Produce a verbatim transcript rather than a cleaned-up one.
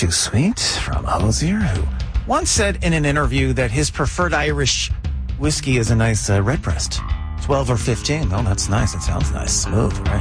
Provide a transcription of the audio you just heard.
Too Sweet from Hosier, who once said in an interview that his preferred Irish whiskey is a nice uh, Redbreast. twelve or fifteen. Oh, that's nice. It sounds nice. Smooth, right?